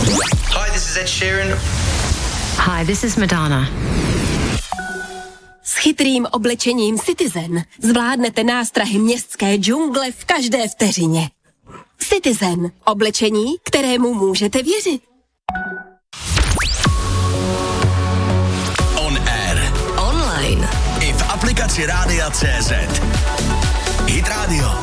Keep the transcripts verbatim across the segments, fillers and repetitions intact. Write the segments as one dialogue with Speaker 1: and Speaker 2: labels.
Speaker 1: Hi, this is Ed Sheeran.
Speaker 2: Hi, this is Madonna.
Speaker 3: S chytrým oblečením Citizen zvládnete nástrahy městské džungle v každé vteřině. Citizen. Oblečení, kterému můžete věřit.
Speaker 4: On air.
Speaker 3: Online.
Speaker 4: I v aplikaci Rádia C Z. Hit Radio.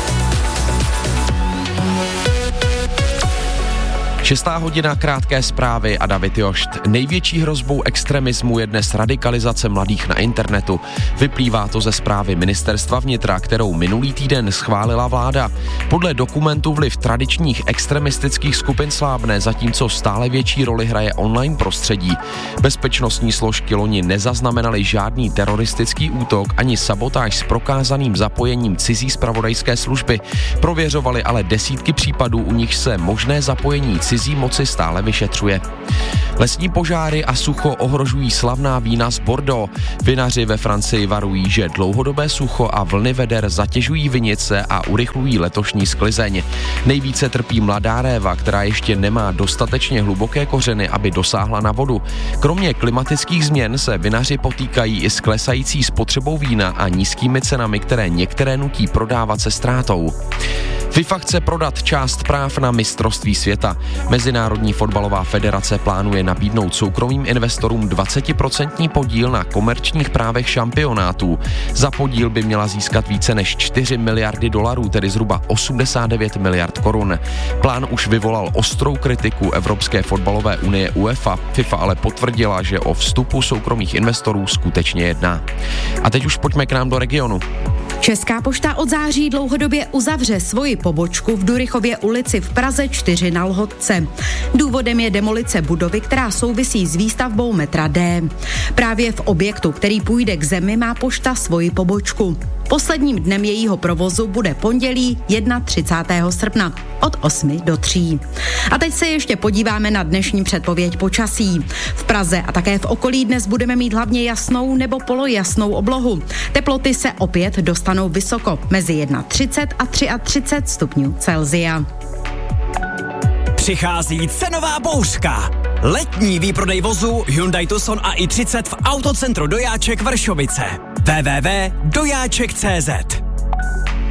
Speaker 5: Šestá hodina, krátké zprávy a David Jošt. Největší hrozbou extremismu je dnes radikalizace mladých na internetu. Vyplývá to ze zprávy Ministerstva vnitra, kterou minulý týden schválila vláda. Podle dokumentu vliv tradičních extremistických skupin slábne, zatímco stále větší roli hraje online prostředí. Bezpečnostní složky loni nezaznamenaly žádný teroristický útok ani sabotáž s prokázaným zapojením cizí zpravodajské služby. Prověřovali ale desítky případů, u nich se možné zapojení cizí moci stále vyšetřuje. Lesní požáry a sucho ohrožují slavná vína z Bordeaux. Vinaři ve Francii varují, že dlouhodobé sucho a vlny veder zatěžují vinice a urychlují letošní sklizeň. Nejvíce trpí mladá réva, která ještě nemá dostatečně hluboké kořeny, aby dosáhla na vodu. Kromě klimatických změn se vinaři potýkají i s klesající spotřebou vína a nízkými cenami, které některé nutí prodávat se ztrátou. FIFA chce prodat část práv na mistrovství světa. Mezinárodní fotbalová federace plánuje nabídnout soukromým investorům dvacetiprocentní podíl na komerčních právech šampionátů. Za podíl by měla získat více než čtyři miliardy dolarů, tedy zhruba osmdesát devět miliard korun. Plán už vyvolal ostrou kritiku Evropské fotbalové unie UEFA. FIFA ale potvrdila, že o vstupu soukromých investorů skutečně jedná. A teď už pojďme k nám do regionu.
Speaker 6: Česká pošta od září dlouhodobě uzavře svoji pobočku v Durychově ulici v Praze čtyři na Lhotce. Důvodem je demolice budovy, která souvisí s výstavbou metra D. Právě v objektu, který půjde k zemi, má pošta svoji pobočku. Posledním dnem jejího provozu bude pondělí třicátého prvního srpna od osmi do tří. A teď se ještě podíváme na dnešní předpověď počasí. V Praze a také v okolí dnes budeme mít hlavně jasnou nebo polojasnou oblohu. Teploty se opět dostanou vysoko, mezi třicet jedna a třicet tři stupňů Celsia.
Speaker 7: Přichází cenová bouřka. Letní výprodej vozu Hyundai Tucson a i třicet v Autocentru Dojáček Vršovice. w w w tečka dojáček tečka cé zet.